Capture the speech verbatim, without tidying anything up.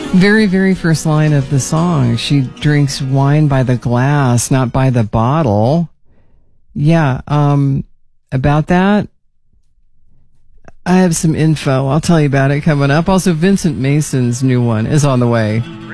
Very, very first line of the song. She drinks wine by the glass, not by the bottle. Yeah, um, about that, I have some info. I'll tell you about it coming up. Also, Vincent Mason's new one is on the way.